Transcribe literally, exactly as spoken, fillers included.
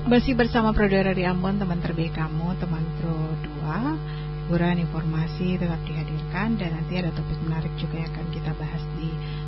Masih bersama Pro dua dari Ambon, teman terbaik kamu, teman Pro dua. Hiburan, informasi tetap dihadirkan, dan nanti ada topik menarik juga yang akan kita bahas di